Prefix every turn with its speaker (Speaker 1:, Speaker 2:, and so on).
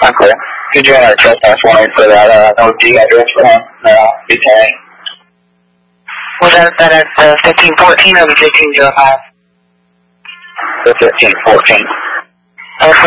Speaker 1: Okay. Did you enter trespass warning for that OD address for him? Detainee?
Speaker 2: Was that at the 1514 or the 1505?
Speaker 1: The 1514.